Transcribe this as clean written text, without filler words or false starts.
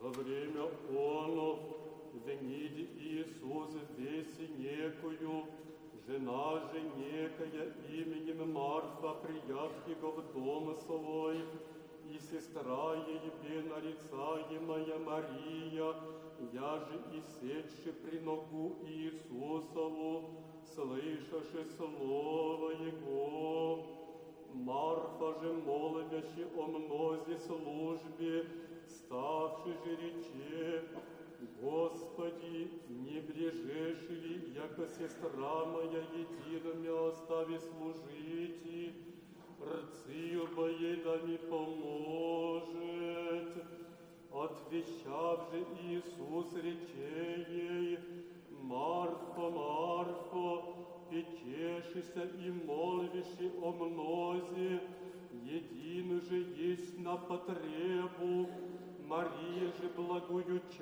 Во время оно вниде Иисус весь некую, жена же некая именем Марфа, приятки го в дом свой, и сестра ей нарицаемая Мария, я же и сетши при ногу Иисусову, слышаши слово Его. Марфа же, молвящи о мнозе службе, ставши же рече: Господи, не брежешь ли, яко сестра моя едино остави служите, рцию боей да ми поможет. Отвещав же Иисус рече ей: Марфа, Марфа, печешися и молвиши о мнозе, един же есть на потребу, Мария же благую